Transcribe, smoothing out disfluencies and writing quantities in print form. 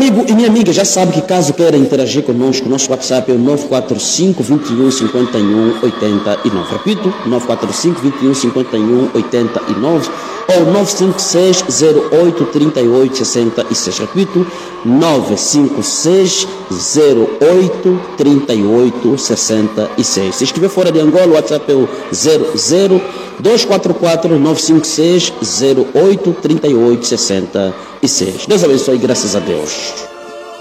amigo e minha amiga, já sabe que caso queira interagir conosco, nosso WhatsApp é o 945 21 51 89. Repito, 945 21 51 89 ou 956 08 38 66. Repito, 956 08 38 66. Se estiver fora de Angola, o WhatsApp é o 00 244 956 08 38 66. Deus abençoe, graças a Deus.